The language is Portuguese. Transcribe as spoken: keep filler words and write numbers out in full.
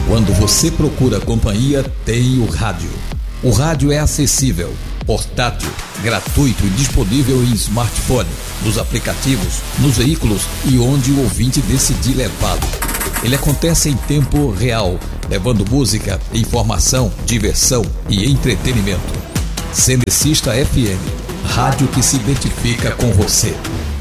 Quando você procura companhia, tem o rádio. O rádio é acessível, portátil, gratuito e disponível em smartphone, nos aplicativos, nos veículos e onde o ouvinte decidir levá-lo. Ele acontece em tempo real, levando música, informação, diversão e entretenimento. Cenecista F M, rádio que se identifica com você.